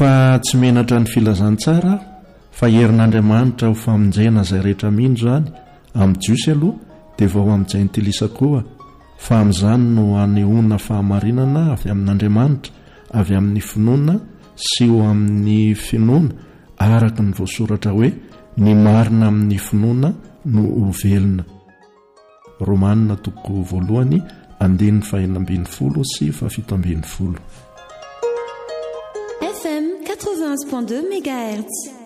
fa tsy menatra ny filazantsara fa herin'Andriamanitra ho famonjena izay rehetra mindro zany amin'ny jiosy aloha dia vao amin'izay nytilisa koa fa amin'izany no hanehoana fahamarinana avy amin'Andriamanitra avy amin'ny finoana sy ho amin'ny finoana araka ny voasoratra hoe ny marina amin'ny finoana no ovelona. Romanina toko voalohany 2:5-10 sy 7:10. FM 91.2 MHz.